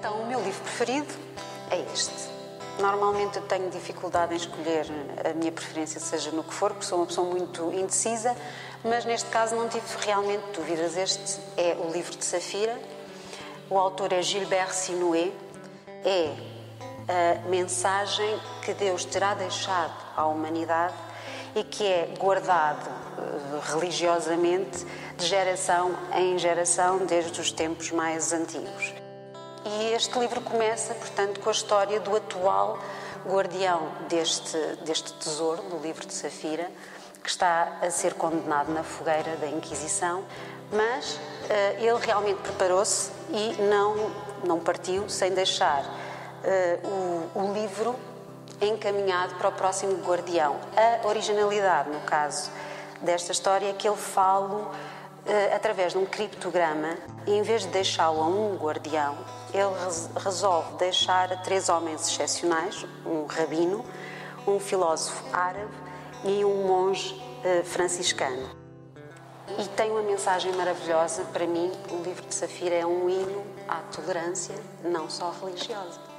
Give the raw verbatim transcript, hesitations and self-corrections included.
Então, o meu livro preferido é este. Normalmente eu tenho dificuldade em escolher a minha preferência, seja no que for, porque sou uma pessoa muito indecisa, mas neste caso não tive realmente dúvidas. Este é o livro de Safira. O autor é Gilbert Sinué. É a mensagem que Deus terá deixado à humanidade e que é guardado uh, religiosamente de geração em geração desde os tempos mais antigos. E este livro começa, portanto, com a história do atual guardião deste, deste tesouro, do livro de Safira, que está a ser condenado na fogueira da Inquisição, mas uh, ele realmente preparou-se e não, não partiu sem deixar uh, o, o livro encaminhado para o próximo guardião. A originalidade, no caso desta história, é que ele fala Uh, através de um criptograma, e em vez de deixá-lo a um guardião, ele res resolve deixar a três homens excepcionais, um rabino, um filósofo árabe e um monge uh, franciscano. E tem uma mensagem maravilhosa. Para mim, o livro de Safira é um hino à tolerância, não só religiosa.